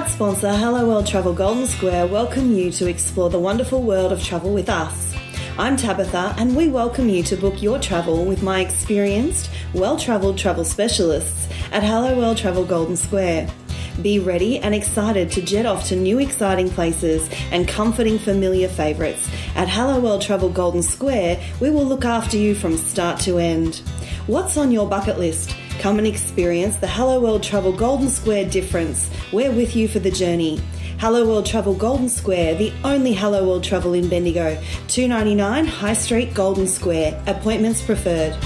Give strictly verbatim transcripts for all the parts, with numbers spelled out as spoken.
Proud sponsor Hello World Travel Golden Square welcome you to explore the wonderful world of travel with us. I'm Tabitha and we welcome you to book your travel with my experienced, well-travelled travel specialists at Hello World Travel Golden Square. Be ready and excited to jet off to new exciting places and comforting familiar favourites. At Hello World Travel Golden Square, we will look after you from start to end. What's on your bucket list? Come and experience the Hello World Travel Golden Square difference. We're with you for the journey. Hello World Travel Golden Square, the only Hello World Travel in Bendigo. two ninety-nine High Street, Golden Square. Appointments preferred.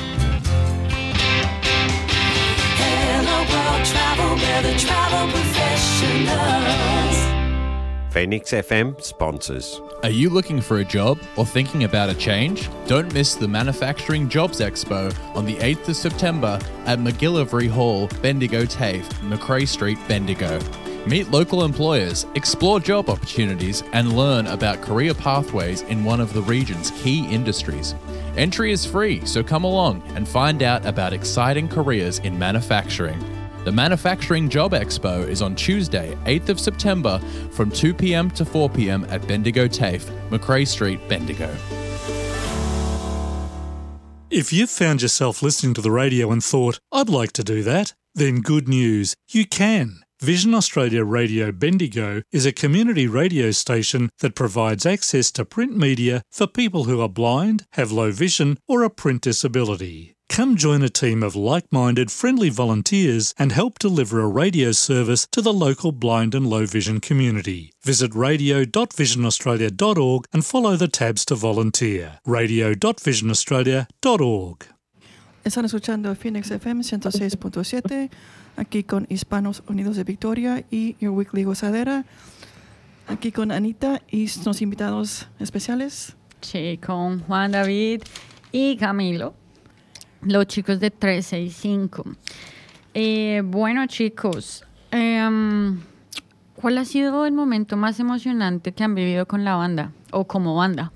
Hello World Travel, we're the travel professionals. Phoenix F M sponsors. Are you looking for a job or thinking about a change? Don't miss the Manufacturing Jobs Expo on the eighth of September at McGillivray Hall, Bendigo TAFE, Macrae Street, Bendigo. Meet local employers, explore job opportunities, and learn about career pathways in one of the region's key industries. Entry is free, so come along and find out about exciting careers in manufacturing. The Manufacturing Job Expo is on Tuesday, eighth of September from two p.m. to four p.m. at Bendigo TAFE, Macrae Street, Bendigo. If you've found yourself listening to the radio and thought, I'd like to do that, then good news, you can. Vision Australia Radio Bendigo is a community radio station that provides access to print media for people who are blind, have low vision or a print disability. Come join a team of like-minded, friendly volunteers and help deliver a radio service to the local blind and low vision community. Visit radio dot vision australia dot org and follow the tabs to volunteer. radio dot vision australia dot org. Están escuchando Phoenix F M ciento seis punto siete, aquí con Hispanos Unidos de Victoria y Your Weekly Gozadera. Aquí con Anita y los invitados especiales. Sí, con Juan David y Camilo. Los chicos de tres seis cinco. Eh, bueno, chicos, eh, ¿cuál ha sido el momento más emocionante que han vivido con la banda o como banda?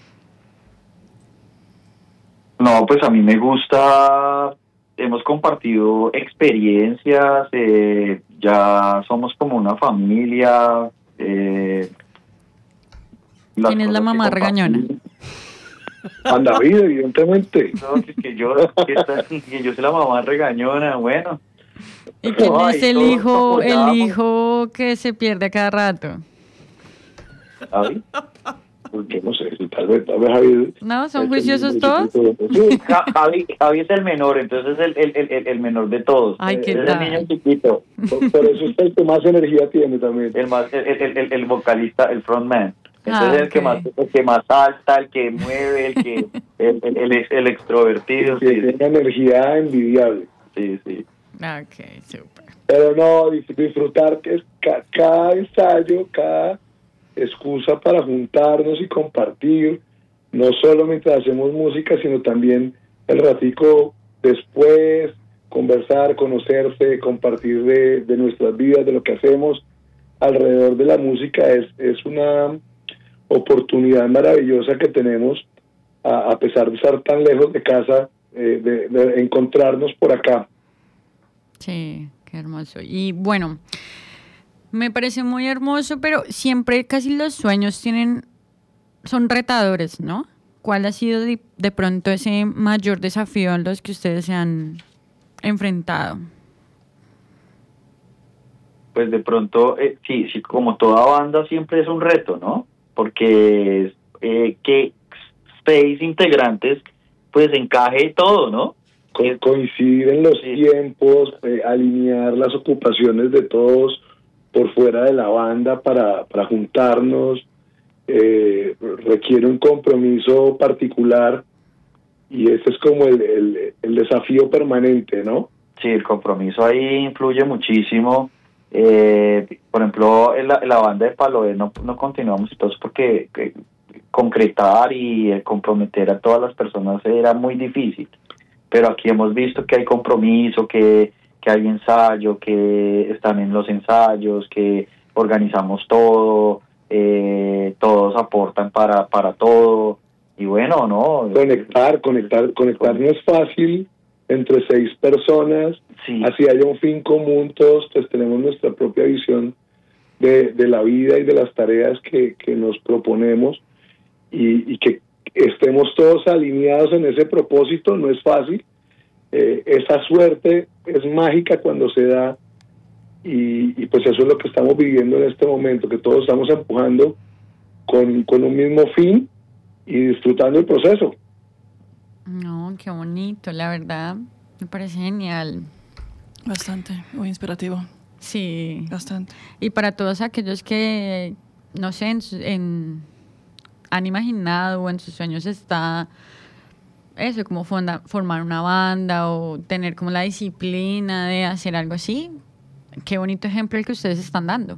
No, pues a mí me gusta, hemos compartido experiencias, eh, ya somos como una familia. Eh, ¿Quién es la mamá regañona? Juan David, evidentemente. No, que, que yo que, está, que yo soy la mamá regañona, bueno. ¿Y quién no, es el hijo, el hijo que se pierde a cada rato? ¿Javi? Porque no sé, tal vez, tal vez Javi... No, ¿son juiciosos todos? Javi, Javi es el menor, entonces es el, el, el, el menor de todos. Ay, qué es tal. el niño chiquito. Por, por eso es el que más energía tiene también. El, más, el, el, el, el vocalista, el frontman. Entonces Ah, el que okay. más el que más salta, el que mueve, el que el, el, el, el extrovertido, Que sí, tiene una energía envidiable. sí, sí. Ok, súper. Pero no, disfrutar que es ca- cada ensayo, cada excusa para juntarnos y compartir, no solo mientras hacemos música, sino también el ratico después, conversar, conocerse, compartir de, de nuestras vidas, de lo que hacemos alrededor de la música, es, es una oportunidad maravillosa que tenemos, a, a pesar de estar tan lejos de casa, eh, de, de encontrarnos por acá. Sí, qué hermoso. Y bueno, me parece muy hermoso, pero siempre casi los sueños tienen, son retadores, ¿no? ¿Cuál ha sido de, de pronto ese mayor desafío a los que ustedes se han enfrentado? Pues de pronto, eh, sí, sí, como toda banda siempre es un reto, ¿no? Porque eh, que seis integrantes, pues encaje todo, ¿no? Co- coincidir en los Sí. tiempos, eh, alinear las ocupaciones de todos por fuera de la banda para, para juntarnos, eh, requiere un compromiso particular y ese es como el, el, el desafío permanente, ¿no? Sí, el compromiso ahí influye muchísimo. Eh, por ejemplo, en la, en la banda de Paloé no, no continuamos y todo eso porque que, concretar y eh, comprometer a todas las personas era muy difícil. Pero aquí hemos visto que hay compromiso, que, que hay ensayo, que están en los ensayos, que organizamos todo, eh, todos aportan para, para todo. Y bueno, ¿no? Conectar, conectar, conectar no es fácil entre seis personas, Sí. así haya un fin común, todos pues tenemos nuestra propia visión de, de la vida y de las tareas que, que nos proponemos y, y que estemos todos alineados en ese propósito. No es fácil. Eh, esa suerte es mágica cuando se da y, y pues eso es lo que estamos viviendo en este momento, que todos estamos empujando con, con un mismo fin y disfrutando el proceso. No, qué bonito, la verdad, me parece genial. Bastante, muy inspirativo. Sí. Bastante. Y para todos aquellos que, no sé, en, su- en- han imaginado o en sus sueños está eso, como fonda- formar una banda o tener como la disciplina de hacer algo así, qué bonito ejemplo el que ustedes están dando.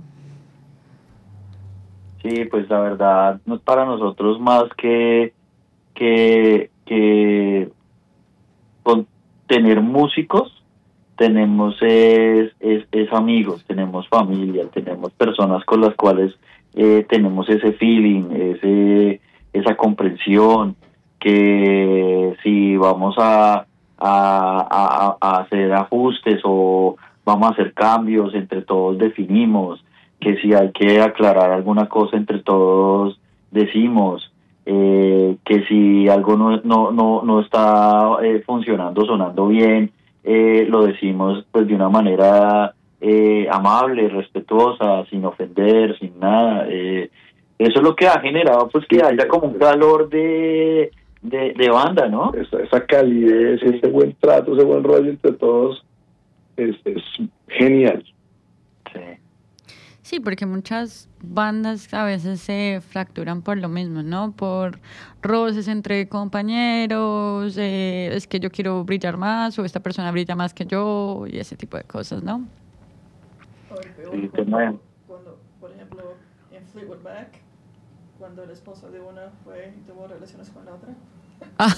Sí, pues la verdad, no es para nosotros más que, que, que con tener músicos, tenemos es, es, es amigos, tenemos familia, tenemos personas con las cuales eh, tenemos ese feeling, ese, esa comprensión, que si vamos a, a, a, a hacer ajustes o vamos a hacer cambios, entre todos definimos, que si hay que aclarar alguna cosa, entre todos decimos, eh, que si algo no, no, no, no está eh, funcionando, sonando bien, eh, lo decimos pues de una manera eh, amable, respetuosa, sin ofender, sin nada. Eh, eso es lo que ha generado pues que haya como un calor de, de, de banda, ¿no? Esa, esa calidez, ese buen trato, ese buen rollo entre todos es, es genial. Sí. Sí, porque muchas bandas a veces se fracturan por lo mismo, ¿no? Por roces entre compañeros, eh, es que yo quiero brillar más o esta persona brilla más que yo y ese tipo de cosas, ¿no? Sí, te mueven. Cuando, por ejemplo, en Fleetwood Mac, cuando el esposo de una fue y tuvo relaciones con la otra. Ah.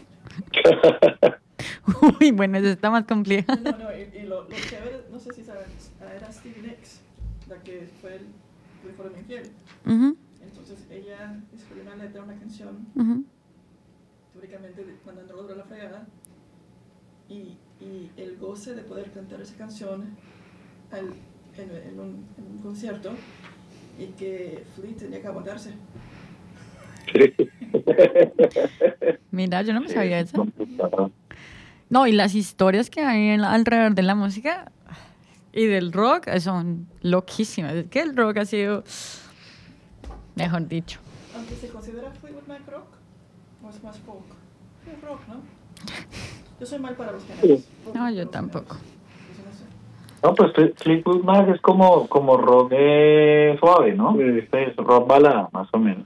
Uy, bueno, eso está más compleja. No, no, y, y lo, lo chévere, no sé si saben, era Stevie Nicks, la que fue el que fue el infiel. Ujú, Entonces ella escribió una letra, una canción, ujú. teóricamente mandándolo a la fregada, y, y el goce de poder cantar esa canción al, en, en, un, en un concierto, y que Flea tenía que aguantarse. Mira, yo no me sabía eso. No, y las historias que hay en- alrededor de la música y del rock son loquísimas. Es que el rock ha sido, mejor dicho. Aunque se considera Fleetwood Mac rock, o es más folk. Es rock, ¿no? Yo soy mal para los géneros. No, yo tampoco. Eso no sé. No, pues Fle- Fleetwood Mac es como, como rock eh, suave, ¿no? Sí. Es rock balada, más o menos.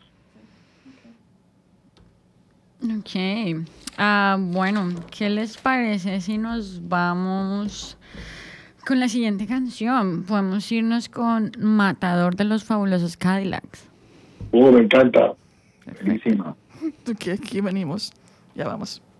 Ok. Ah, bueno, ¿qué les parece si nos vamos con la siguiente canción? Podemos irnos con Matador de los Fabulosos Cadillacs. Oh, me encanta. Buenísima. Que aquí venimos. Ya vamos.